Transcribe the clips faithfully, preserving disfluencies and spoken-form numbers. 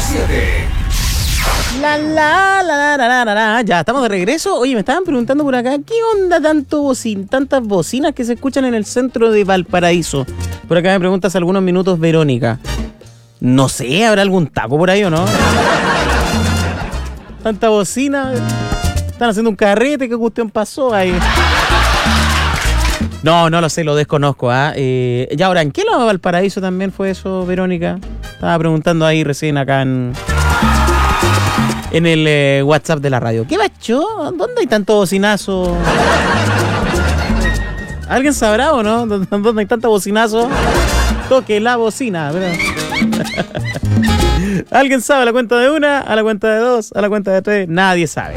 siete. La, la, la, la, la, la, la. Ya, estamos de regreso. Oye, me estaban preguntando por acá, ¿qué onda tanto bocin, tantas bocinas que se escuchan en el centro de Valparaíso? Por acá me pregunta hace algunos minutos Verónica. No sé, ¿habrá algún taco por ahí o no? Tanta bocina. Están haciendo un carrete, ¿qué cuestión pasó ahí? No, no lo sé, lo desconozco. ¿ah? Eh, ya ahora, ¿en qué lado de Valparaíso también fue eso, Verónica? Estaba preguntando ahí recién acá en... En el eh, WhatsApp de la radio. ¿Qué bacho? ¿Dónde hay tanto bocinazo? ¿Alguien sabrá o no? ¿Dónde hay tanto bocinazo? Toque la bocina. ¿Alguien sabe a la cuenta de una? ¿A la cuenta de dos? ¿A la cuenta de tres? Nadie sabe.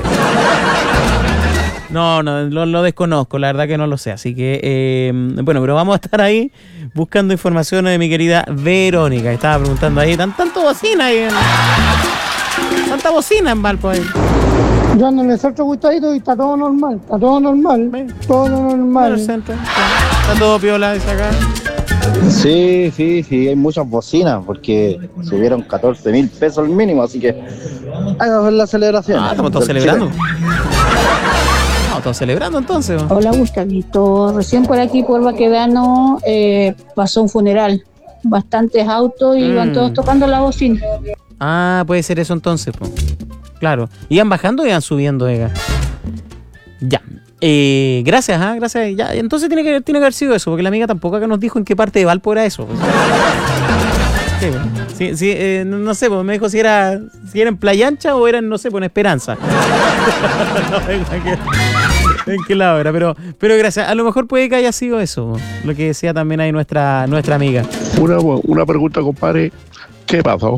No, no, lo, lo desconozco. La verdad que no lo sé. Así que, eh, bueno, pero vamos a estar ahí buscando información de mi querida Verónica. Estaba preguntando ahí, ¿tan tanto bocina ahí? En... Tanta bocina en Valpo ahí. Yo ando en el centro gustadito y está todo normal, está todo normal, ¿ves? Todo normal. En el centro, está todo piola, dice acá. Sí, sí, sí, hay muchas bocinas porque subieron catorce mil pesos el mínimo, así que hay que ver la celebración. Ah, estamos todos celebrando. Estamos todos celebrando entonces. ¿no? Hola Gustavito, recién por aquí por Baquedano eh, pasó un funeral. Bastantes autos y mm. iban todos tocando la bocina. Ah, puede ser eso entonces, po. Claro. ¿Iban bajando o iban subiendo, Ega? Ya. Eh, gracias, ¿ah? Gracias. Ya, entonces tiene que, tiene que haber sido eso, porque la amiga tampoco acá nos dijo en qué parte de Valpo era eso. Sí, sí, sí eh, no, no sé, pues me dijo si era, si era en Playa Ancha o era en, no sé, pues en Esperanza. No, en, qué, en qué lado era, pero, pero gracias. A lo mejor puede que haya sido eso, lo que decía también ahí nuestra, nuestra amiga. Una, una pregunta, compadre. ¿Qué pasó?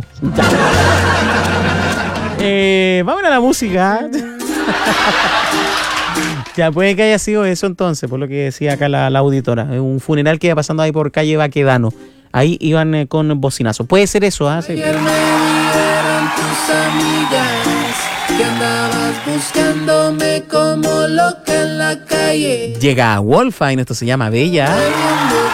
Eh, vamos a la música. Ya, puede que haya sido eso entonces, por lo que decía acá la, la auditora. Un funeral que iba pasando ahí por calle Baquedano. Ahí iban eh, con bocinazo. Puede ser eso, ¿ah? ¿eh? Sí. Ayer me dijeron tus amigas que andabas buscándome como loca en la calle. Llega Wolfine, esto se llama Bella.